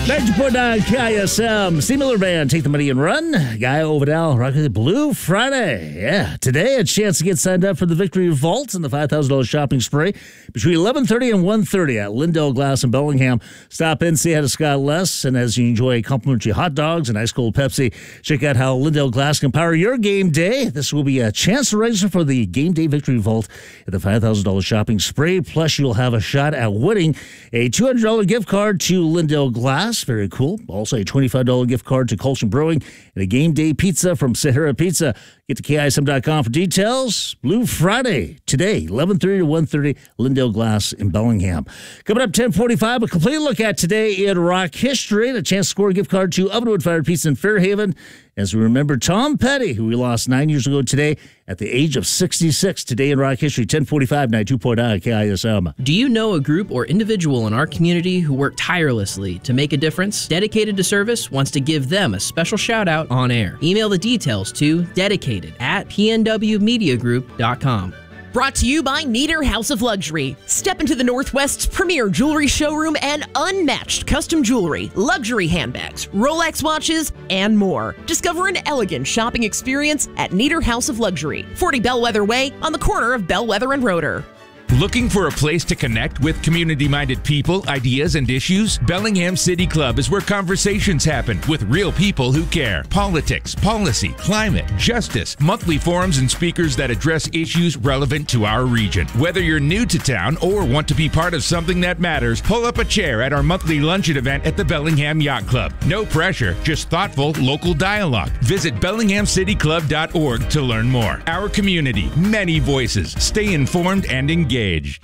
90.9 KISM. Steve Miller Band, Take the Money and Run. Guy Ovidal, Rocket Blue Friday. Yeah, today a chance to get signed up for the Victory Vault and the $5,000 shopping spree between 11:30 and 1:30 at Lindell Glass in Bellingham. Stop in, say hi to Scott Less, and as you enjoy complimentary hot dogs and ice cold Pepsi, check out how Lindell Glass can power your game day. This will be a chance to register for the Game Day Victory Vault at the $5,000 shopping spree. Plus, you'll have a shot at winning a $200 gift card to Lindell Glass. Very cool. Also, a $25 gift card to Colson Brewing and a Game Day pizza from Sahara Pizza. Get to KISM.com for details. Blue Friday today, 11:30 to 1:30, Lindell Glass in Bellingham. Coming up 10:45, a complete look at today in rock history and a chance to score a gift card to Ovenwood Fire Pizza in Fairhaven. As we remember Tom Petty, who we lost 9 years ago today at the age of 66. Today in rock history, 10:45, 92.9 KISM. Do you know a group or individual in our community who work tirelessly to make a difference? Dedicated to Service wants to give them a special shout out on air. Email the details to dedicated@pnwmediagroup.com. Brought to you by Nieder House of Luxury. Step into the Northwest's premier jewelry showroom and unmatched custom jewelry, luxury handbags, Rolex watches, and more. Discover an elegant shopping experience at Nieder House of Luxury, 40 Bellwether Way on the corner of Bellwether and Roeder. Looking for a place to connect with community-minded people, ideas, and issues? Bellingham City Club is where conversations happen with real people who care. Politics, policy, climate, justice, monthly forums and speakers that address issues relevant to our region. Whether you're new to town or want to be part of something that matters, pull up a chair at our monthly luncheon event at the Bellingham Yacht Club. No pressure, just thoughtful local dialogue. Visit BellinghamCityClub.org to learn more. Our community, many voices. Stay informed and engaged.